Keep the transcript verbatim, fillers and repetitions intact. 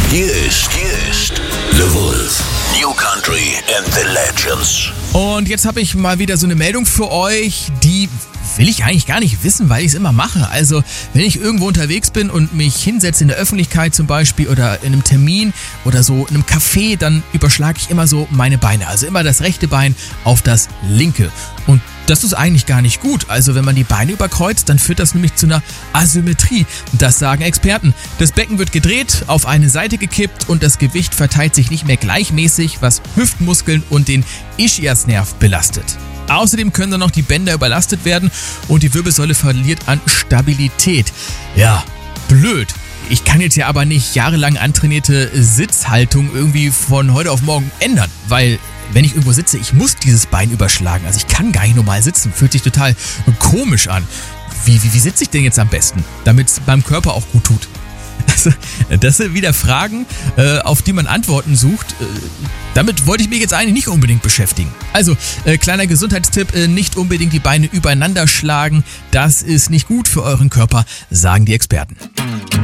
Hier ist, hier ist The Wolf. New Country and the Legends. Und jetzt habe ich mal wieder so eine Meldung für euch, die will ich eigentlich gar nicht wissen, weil ich es immer mache. Also, wenn ich irgendwo unterwegs bin und mich hinsetze in der Öffentlichkeit zum Beispiel oder in einem Termin oder so in einem Café, dann überschlage ich immer so meine Beine. Also immer das rechte Bein auf das linke. Und das ist eigentlich gar nicht gut. Also wenn man die Beine überkreuzt, dann führt das nämlich zu einer Asymmetrie. Das sagen Experten. Das Becken wird gedreht, auf eine Seite gekippt und das Gewicht verteilt sich nicht mehr gleichmäßig, was Hüftmuskeln und den Ischiasnerv belastet. Außerdem können dann noch die Bänder überlastet werden und die Wirbelsäule verliert an Stabilität. Ja, blöd. Ich kann jetzt ja aber nicht jahrelang antrainierte Sitzhaltung irgendwie von heute auf morgen ändern, weil wenn ich irgendwo sitze, ich muss dieses Bein überschlagen. Also ich kann gar nicht normal sitzen, fühlt sich total komisch an. Wie, wie, wie sitze ich denn jetzt am besten, damit es meinem Körper auch gut tut? Also, das sind wieder Fragen, äh, auf die man Antworten sucht. Äh, damit wollte ich mich jetzt eigentlich nicht unbedingt beschäftigen. Also, äh, kleiner Gesundheitstipp, äh, nicht unbedingt die Beine übereinander schlagen. Das ist nicht gut für euren Körper, sagen die Experten.